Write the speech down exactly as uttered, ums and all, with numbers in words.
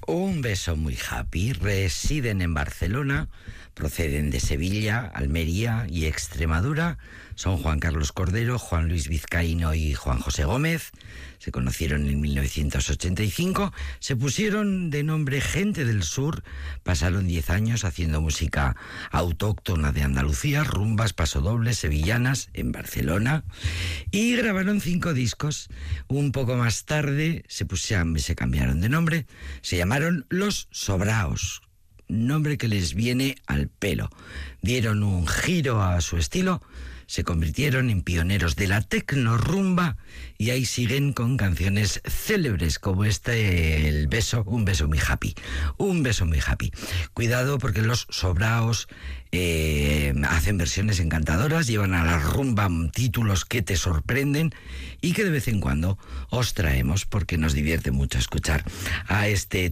Un beso muy happy. Residen en Barcelona, proceden de Sevilla, Almería y Extremadura. Son Juan Carlos Cordero, Juan Luis Vizcaíno y Juan José Gómez. Se conocieron en mil novecientos ochenta y cinco. Se pusieron de nombre Gente del Sur. Pasaron diez años haciendo música autóctona de Andalucía, rumbas, pasodobles, sevillanas en Barcelona. Y grabaron cinco discos. Un poco más tarde se pusieron, se cambiaron de nombre. Se llamaron Los Sobraos. Nombre que les viene al pelo. Dieron un giro a su estilo, se convirtieron en pioneros de la tecnorrumba y ahí siguen con canciones célebres como este, El beso, un beso muy happy. Un beso muy happy. Cuidado porque Los Sobraos eh, hacen versiones encantadoras, llevan a la rumba títulos que te sorprenden y que de vez en cuando os traemos porque nos divierte mucho escuchar a este